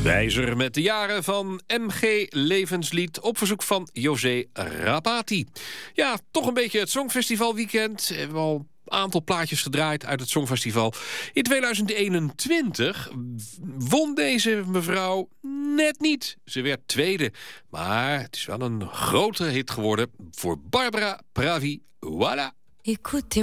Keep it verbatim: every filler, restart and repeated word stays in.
Wijzer met de jaren van M G Levenslied op verzoek van José Rapati. Ja, toch een beetje het Songfestivalweekend. We hebben al een aantal plaatjes gedraaid uit het Songfestival. In tweeduizend eenentwintig won deze mevrouw net niet. Ze werd tweede. Maar het is wel een grote hit geworden voor Barbara Pravi. Voilà. Écoutez